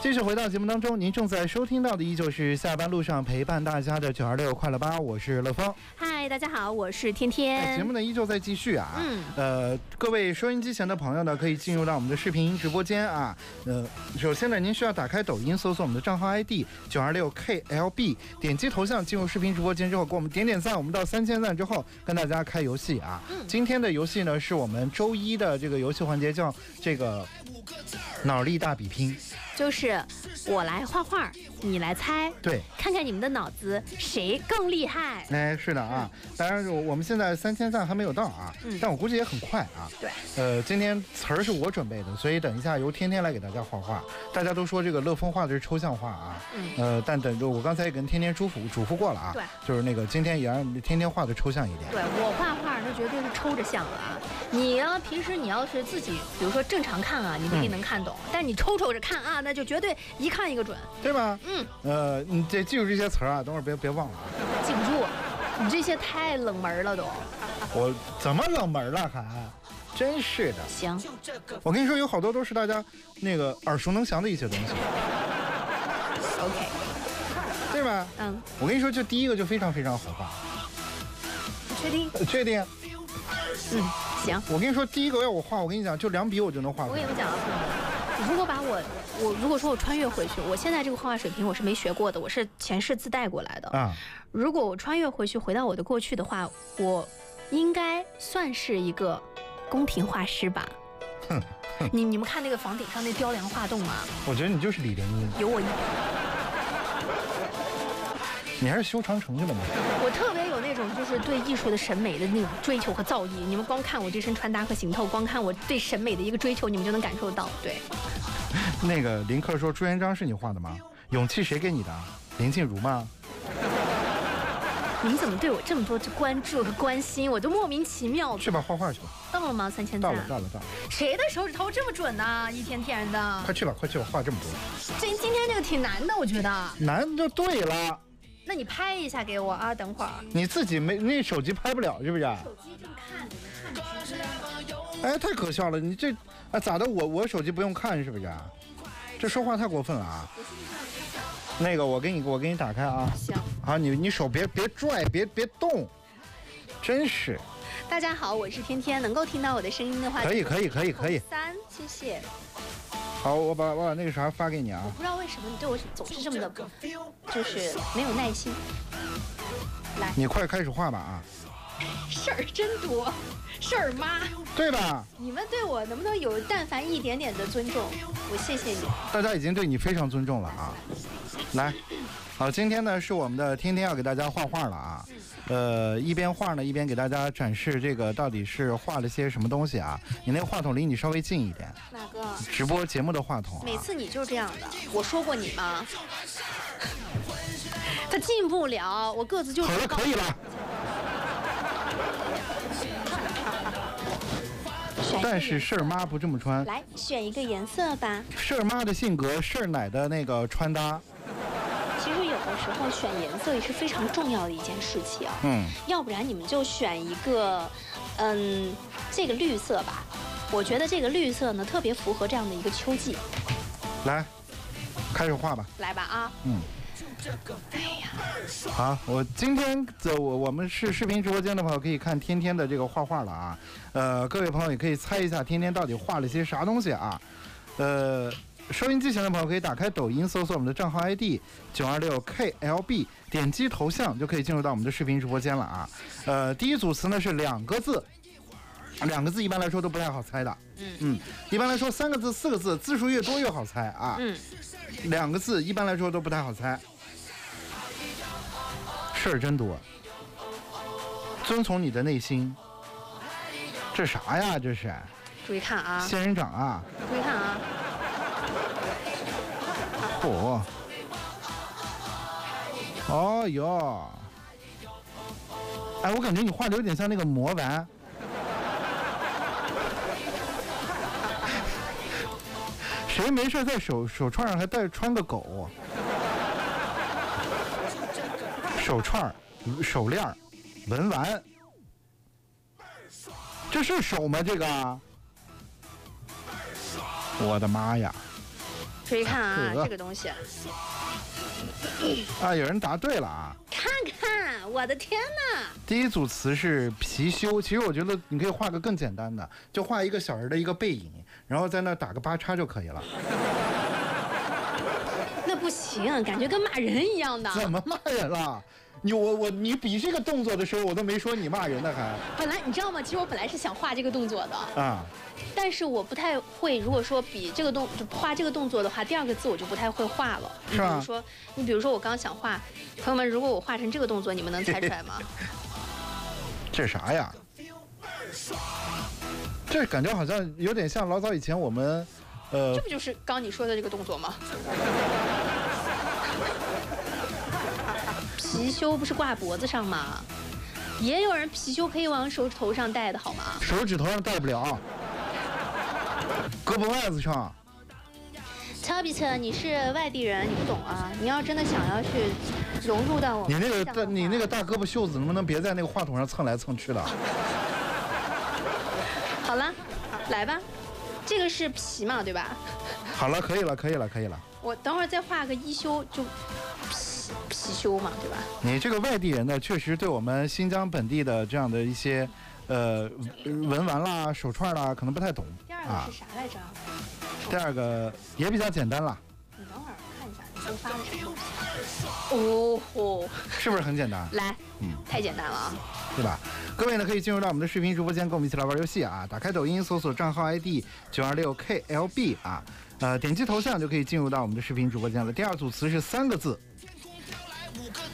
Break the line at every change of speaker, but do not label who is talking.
继续回到节目当中，您正在收听到的依旧是下班路上陪伴大家的926快乐吧，我是乐峰。
嗨，大家好，我是天天。
节目呢依旧在继续啊。各位收音机前的朋友呢，可以进入到我们的视频直播间啊。首先呢，您需要打开抖音，搜索我们的账号 ID 926KLB， 点击头像进入视频直播间之后，给我们点点赞，我们到3000赞之后跟大家开游戏啊。今天的游戏呢是我们周一的这个游戏环节，叫这个脑力大比拼。
就是我来画画，你来猜，
对，
看看你们的脑子谁更厉害。
哎，是的啊，当然我们现在3000赞还没有到啊，但我估计也很快啊。
对，
今天词儿是我准备的，所以等一下由天天来给大家画画。大家都说这个乐风画的是抽象画啊，但等着我刚才也跟天天嘱咐过了啊，
对，
就是那个今天也让天天画的抽象一点。
对，我画画那绝对是抽着像了啊。你啊，平时你要是自己，比如说正常看啊，你不一定能看懂，但你抽着看啊，那就绝对一看一个准，
对吧？你这记住这些词儿啊，等会儿别忘了啊。
记不住，你这些太冷门了都。
我怎么冷门了还？真是的。
行，
我跟你说，有好多都是大家那个耳熟能详的一些东西。
OK，
对吧？我跟你说，这第一个就非常非常好画。
确定？
确定。
行。
我跟你说，第一个要我画，我跟你讲，就2笔我就能画出来。
我跟你们讲啊，如果把我如果说我穿越回去，我现在这个画画水平我是没学过的，我是前世自带过来的啊。如果我穿越回去，回到我的过去的话，我应该算是一个宫廷画师吧。你们看那个房顶上那雕梁画栋吗？
我觉得你就是李莲英。
有我一。
你还是修长城去吧你。
我特别有那种就是对艺术的审美的那种追求和造诣，你们光看我这身穿搭和行头，光看我对审美的一个追求，你们就能感受到。对。
那个林克说朱元璋是你画的吗？勇气谁给你的？林静茹吗？
你们怎么对我这么多关注和关心？我都莫名其妙。
去吧，画画去吧。
到了吗？3000赞。
到了。
谁的手指头这么准呢？一天天的。
快去吧，画这么多。
今天这个挺难的，我觉得。
难就对了。
那你拍一下给我啊，等会儿。
你自己没那手机拍不了是不是？
手机正看着呢，看
哎，太可笑了！你这啊咋的？我手机不用看是不是？这说话太过分了啊！那个我给你打开啊。
行。
好，你手别拽，别动，真是。
大家好，我是天天，能够听到我的声音的话，
可以。
3，谢谢。
好，我把那个啥发给你啊。
我不知道为什么你对我总是这么的，就是没有耐心。来，
你快开始画吧啊！
事儿真多，事儿妈，
对吧？
你们对我能不能有但凡一点点的尊重？我谢谢你。
大家已经对你非常尊重了啊！来，好，今天呢是我们的天天要给大家画画了啊。一边画呢一边给大家展示这个到底是画了些什么东西啊。你那个话筒离你稍微近一点。
哪个？
直播节目的话筒啊。
每次你就是这样的，我说过你吗？他进不了，我个子就。
好了，可以了。但是事儿妈不这么穿。
来选一个颜色吧。
事儿妈的性格，事儿奶的那个穿搭。
其实有的时候选颜色也是非常重要的一件事情。要不然你们就选一个，这个绿色吧。我觉得这个绿色呢特别符合这样的一个秋季。
来，开始画吧。
来吧啊。哎呀，
好，我今天我们是视频直播间的朋友可以看天天的这个画画了啊。各位朋友也可以猜一下天天到底画了些啥东西啊。收音机前的朋友可以打开抖音，搜索我们的账号 ID 926KLB， 点击头像就可以进入到我们的视频直播间了啊。第一组词呢是2个字，2个字一般来说都不太好猜的。一般来说3个字、4个字，字数越多越好猜啊。2个字一般来说都不太好猜。事儿真多，遵从你的内心。这啥呀？这是？
注意看啊！
仙人掌啊！
注意看啊！
嚯！哦哟！哎，我感觉你画的有点像那个魔丸。谁没事在手串上还穿个狗？手串、手链、文玩，这是手吗？这个？我的妈呀！
注意看啊，这个东西。
啊，有人答对了啊！
看看，我的天哪！
第一组词是貔貅，其实我觉得你可以画个更简单的，就画一个小人的一个背影，然后在那打个八叉就可以了。
那不行，感觉跟骂人一样的。
怎么骂人了？你比这个动作的时候，我都没说你骂人的还。
本来你知道吗？其实我本来是想画这个动作的
啊，
但是我不太会。如果说比这个画这个动作的话，第二个字我就不太会画了。
是吧？
你比如说我刚想画，朋友们，如果我画成这个动作，你们能猜出来吗？
这是啥呀？这感觉好像有点像老早以前我们，
这不就是刚你说的这个动作吗？貔貅不是挂脖子上吗？也有人貔貅可以往手指头上戴的好吗？
手指头上戴不了，胳膊腕子上。
超比特，你是外地人，你不懂啊！你要真的想要去融入到我们，
你那个大胳膊袖子能不能别在那个话筒上蹭来蹭去的？
好了，来吧，这个是皮嘛，对吧？
好了，可以了。
我等会儿再画个衣袖就。貔貅嘛，对吧？
你这个外地人呢，确实对我们新疆本地的这样的一些，文玩啦、手串啦，可能不太懂。
第二个是啥来着？
第二个也比较简单了。
你等会儿看一下，你给我发的什么东西？哦吼，
是不是很简单？
来，太简单了啊，
对吧？各位呢，可以进入到我们的视频直播间，跟我们一起来玩游戏啊！打开抖音，搜索账号 ID 926KLB 啊，点击头像就可以进入到我们的视频直播间了。第二组词是3个字。